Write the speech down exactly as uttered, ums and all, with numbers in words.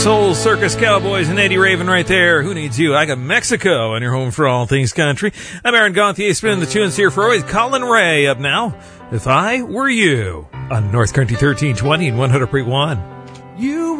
Soul Circus Cowboys and Eddie Raven right there. Who needs you? I got Mexico on your home for all things country. I'm Aaron Gauthier, spinning the tunes here for always. Colin Ray up now. If I Were You on North Country thirteen twenty and one hundred point one. You